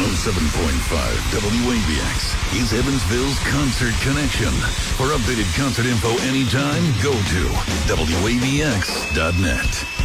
107.5 WABX is Evansville's Concert Connection. For updated concert info anytime, go to WABX.net.